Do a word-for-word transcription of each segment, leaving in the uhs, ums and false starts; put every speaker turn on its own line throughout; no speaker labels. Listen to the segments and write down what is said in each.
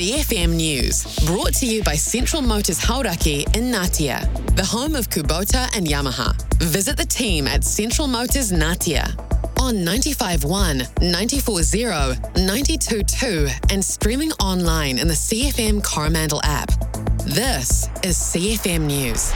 C F M News, brought to you by Central Motors Hauraki in Ngatea, the home of Kubota and Yamaha. Visit the team at Central Motors Ngatea on ninety-five point one, ninety-four point zero, ninety-two point two and streaming online in the C F M Coromandel app. This is C F M News.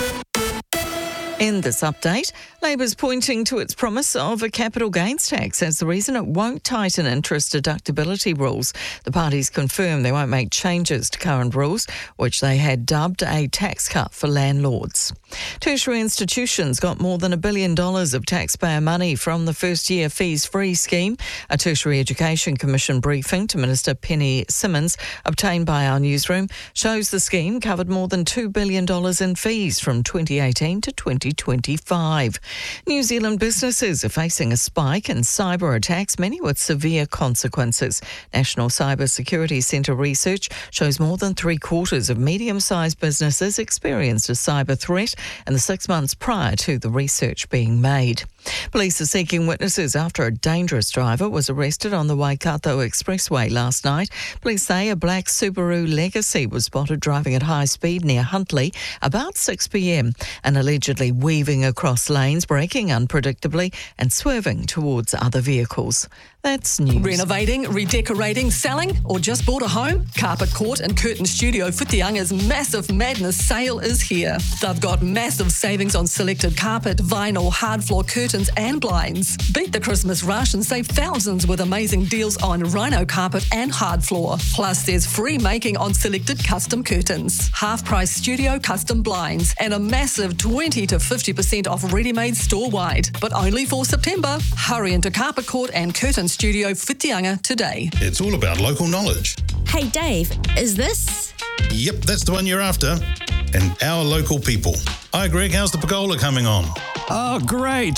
In this update, Labor's pointing to its promise of a capital gains tax as the reason it won't tighten interest deductibility rules. The parties confirm they won't make changes to current rules, which they had dubbed a tax cut for landlords. Tertiary institutions got more than a billion dollars of taxpayer money from the first-year fees-free scheme. A Tertiary Education Commission briefing to Minister Penny Simmons, obtained by our newsroom, shows the scheme covered more than two billion dollars in fees from twenty eighteen to twenty twenty-five. New Zealand businesses are facing a spike in cyber attacks, many with severe consequences. National Cyber Security Centre research shows more than three quarters of medium-sized businesses experienced a cyber threat in the six months prior to the research being made. Police are seeking witnesses after a dangerous driver was arrested on the Waikato Expressway last night. Police say a black Subaru Legacy was spotted driving at high speed near Huntly about six p.m. and allegedly weaving across lanes, braking unpredictably and swerving towards other vehicles. That's news.
Renovating, redecorating, selling, or just bought a home? Carpet Court and Curtain Studio Whitianga's Massive Madness sale is here. They've got massive savings on selected carpet, vinyl, hard floor curtains and blinds. Beat the Christmas rush and save thousands with amazing deals on rhino carpet and hard floor. Plus, there's free making on selected custom curtains, half-price studio custom blinds, and a massive twenty to fifty percent off ready-made store-wide. But only for September. Hurry into Carpet Court and Curtain Studio Whitianga today.
It's all about local knowledge.
Hey Dave, is this?
Yep, that's the one you're after. And our local people. Hi Greg, how's the pergola coming on?
Oh, great.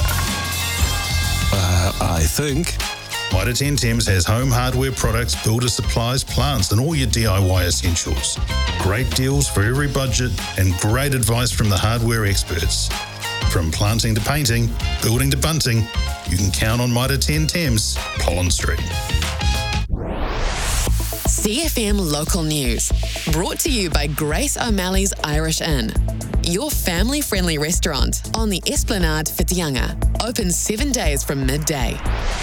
Uh, I think.
Mitre ten Thames has home hardware products, builder supplies, plants and all your D I Y essentials. Great deals for every budget and great advice from the hardware experts. From planting to painting, building to bunting, you can count on Mitre ten Thames, Pollen Street.
C F M Local News, brought to you by Grace O'Malley's Irish Inn, your family-friendly restaurant on the Esplanade Whitianga, open seven days from midday.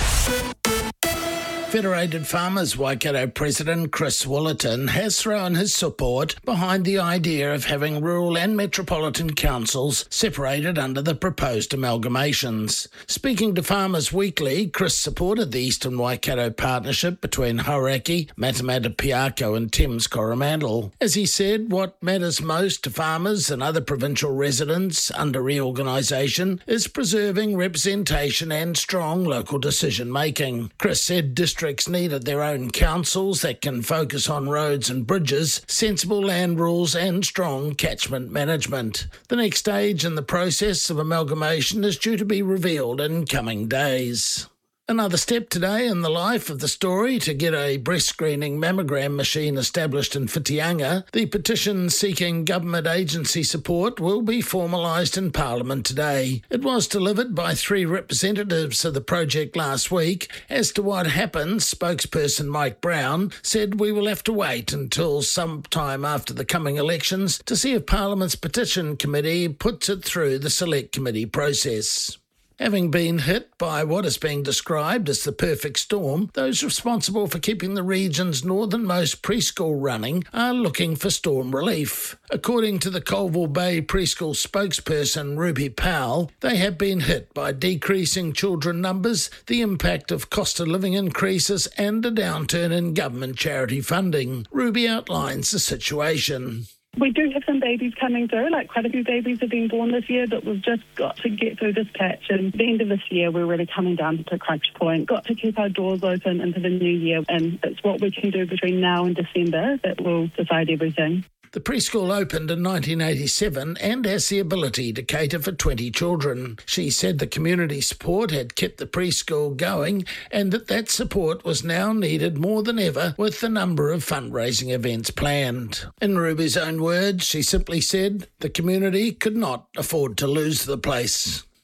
Federated Farmers Waikato President Chris Willerton has thrown his support behind the idea of having rural and metropolitan councils separated under the proposed amalgamations. Speaking to Farmers Weekly, Chris supported the Eastern Waikato partnership between Hauraki, Matamata Piako and Thames Coromandel. As he said, what matters most to farmers and other provincial residents under reorganisation is preserving representation and strong local decision-making. Chris said district Districts needed their own councils that can focus on roads and bridges, sensible land rules and strong catchment management. The next stage in the process of amalgamation is due to be revealed in coming days. Another step today in the life of the story to get a breast screening mammogram machine established in Whitianga. The petition seeking government agency support will be formalised in Parliament today. It was delivered by three representatives of the project last week. As to what happens, spokesperson Mike Brown said we will have to wait until sometime after the coming elections to see if Parliament's petition committee puts it through the select committee process. Having been hit by what is being described as the perfect storm, those responsible for keeping the region's northernmost preschool running are looking for storm relief. According to the Colville Bay preschool spokesperson Ruby Powell, they have been hit by decreasing children numbers, the impact of cost of living increases and a downturn in government charity funding. Ruby outlines the situation.
We do have some babies coming through, like quite a few babies have been born this year, but we've just got to get through this patch. And at the end of this year, we're really coming down to a crunch point. Got to keep our doors open into the new year, and it's what we can do between now and December that will decide everything.
The preschool opened in nineteen eighty-seven and has the ability to cater for twenty children. She said the community support had kept the preschool going and that that support was now needed more than ever with the number of fundraising events planned. In Ruby's own words, she simply said the community could not afford to lose the place.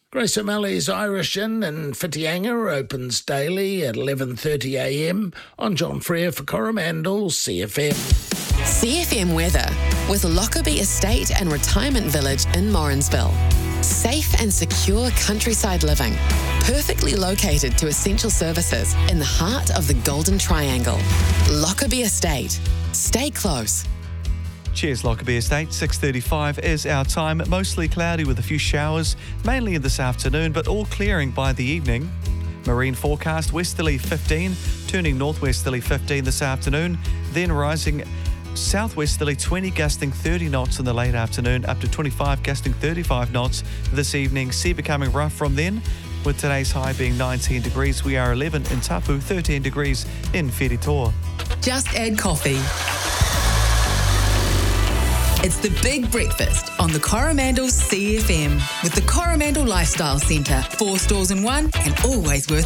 Grace O'Malley's Irish Inn in Whitianga opens daily at eleven thirty a m on John Freer for Coromandel C F M.
C F M weather with Lockerbie Estate and Retirement Village in Morrinsville. Safe and secure countryside living, perfectly located to essential services in the heart of the Golden Triangle. Lockerbie Estate. Stay close.
Cheers, Lockerbie Estate. six thirty-five is our time. Mostly cloudy with a few showers, mainly this afternoon, but all clearing by the evening. Marine forecast, westerly fifteen, turning northwesterly fifteen this afternoon, then rising southwesterly twenty, gusting thirty knots in the late afternoon, up to twenty-five, gusting thirty-five knots this evening. Sea becoming rough from then, with today's high being nineteen degrees. We are eleven in Tapu, thirteen degrees in Wheritoa.
Just add coffee. It's the Big Breakfast on the Coromandel C F M with the Coromandel Lifestyle Centre. Four stores in one and always worth